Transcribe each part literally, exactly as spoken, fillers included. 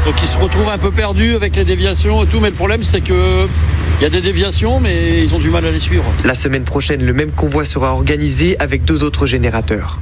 Donc ils se retrouvent un peu perdus avec les déviations et tout, mais le problème c'est que il y a des déviations, mais ils ont du mal à les suivre. La semaine prochaine, le même convoi sera organisé avec deux autres générateurs.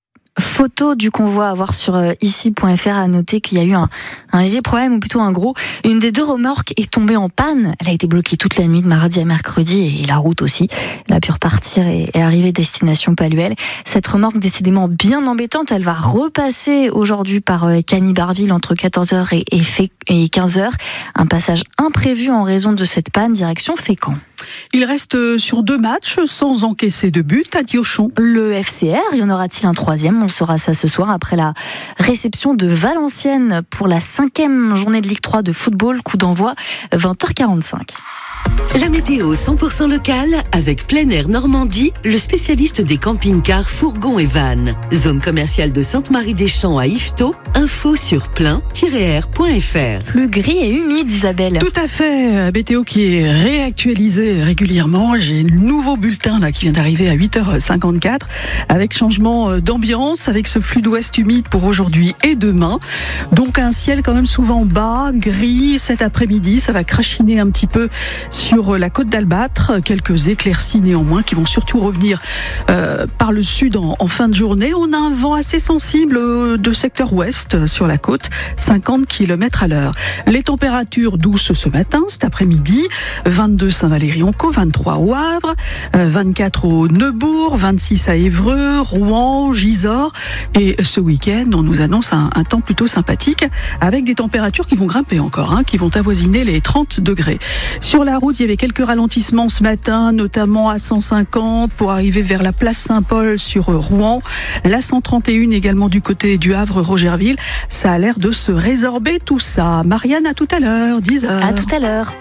Photo du convoi à voir sur ici point f r. À noter qu'il y a eu un, un léger problème, ou plutôt un gros. Une des deux remorques est tombée en panne. Elle a été bloquée toute la nuit de mardi à mercredi, et la route aussi. Elle a pu repartir et, et arriver destination Paluel. Cette remorque décidément bien embêtante, elle va repasser aujourd'hui par Cagny-Barville entre quatorze heures et, et quinze heures. Un passage imprévu en raison de cette panne, direction Fécamp. Il reste sur deux matchs sans encaisser de but à Diochon. Le F C R, y en aura-t-il un troisième? On saura ça ce soir après la réception de Valenciennes pour la cinquième journée de Ligue trois de football. Coup d'envoi vingt heures quarante-cinq. La météo cent pour cent locale avec Plein Air Normandie, le spécialiste des camping-cars, fourgons et vannes. Zone commerciale de Sainte-Marie-des-Champs à Yvetot. Info sur plein tiret air point f r. Plus gris et humide, Isabelle. Tout à fait. Météo qui est réactualisée régulièrement. J'ai le nouveau bulletin là qui vient d'arriver à huit heures cinquante-quatre avec changement d'ambiance, avec ce flux d'ouest humide pour aujourd'hui et demain. Donc un ciel quand même souvent bas, gris cet après-midi. Ça va crachiner un petit peu sur la côte d'Albâtre, quelques éclaircies néanmoins qui vont surtout revenir euh, par le sud en, en fin de journée. On a un vent assez sensible euh, de secteur ouest sur la côte, cinquante kilomètres à l'heure. Les températures douces ce matin, cet après-midi, vingt-deux Saint-Valery-en-Caux, vingt-trois au Havre, euh, vingt-quatre au Neubourg, vingt-six à Évreux, Rouen, Gisors. Et ce week-end, on nous annonce un, un temps plutôt sympathique avec des températures qui vont grimper encore, hein, qui vont avoisiner les trente degrés. Sur la route, il y avait quelques ralentissements ce matin, notamment à cent cinquante pour arriver vers la place Saint-Paul sur Rouen. La cent trente et un également du côté du Havre-Rogerville. Ça a l'air de se résorber tout ça. Marianne, à tout à l'heure, dix heures. À tout à l'heure.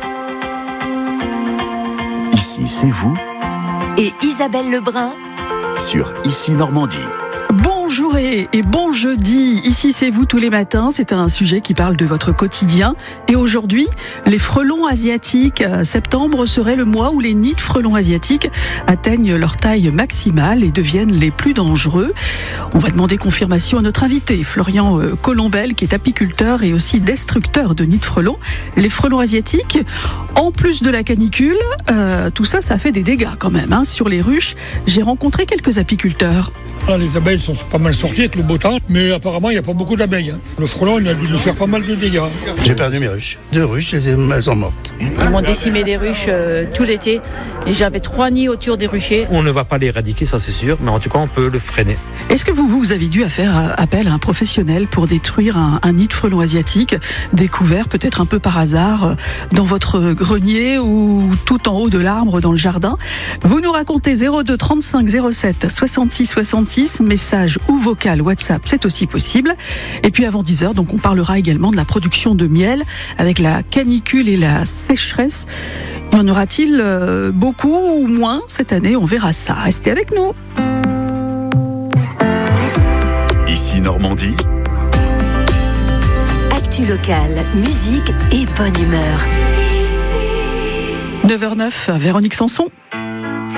Ici, c'est vous. Et Isabelle Lebrun Sur Ici Normandie. Bonjour et, et bon jeudi, ici c'est vous tous les matins, c'est un sujet qui parle de votre quotidien. Et aujourd'hui, les frelons asiatiques. Septembre serait le mois où les nids de frelons asiatiques atteignent leur taille maximale et deviennent les plus dangereux. On va demander confirmation à notre invité, Florian Colombel, qui est apiculteur et aussi destructeur de nids de frelons. Les frelons asiatiques, en plus de la canicule, euh, tout ça, ça fait des dégâts quand même, hein, sur les ruches. J'ai rencontré quelques apiculteurs. Ah, les abeilles sont pas mal sorties avec le beau temps, mais apparemment il n'y a pas beaucoup d'abeilles. Hein. Le frelon il a dû nous faire pas mal de dégâts. J'ai perdu mes ruches. Deux ruches, elles sont mortes. Ils m'ont décimé les ruches euh, tout l'été. Et j'avais trois nids autour des ruchers. On ne va pas l'éradiquer, ça c'est sûr, mais en tout cas on peut le freiner. Est-ce que vous, vous avez dû faire appel à un professionnel pour détruire un, un nid de frelon asiatique, découvert peut-être un peu par hasard dans votre grenier ou tout en haut de l'arbre dans le jardin? Vous nous racontez zéro deux trente-cinq zéro sept soixante-six soixante-six, message ou vocal WhatsApp, c'est aussi possible. Et puis avant dix heures, donc on parlera également de la production de miel avec la canicule et la sécheresse. Y en aura-t-il euh, beaucoup ou moins cette année? On verra ça. Restez avec nous. Ici Normandie. Actu locale, musique et bonne humeur. neuf heures zéro neuf, Véronique Sanson.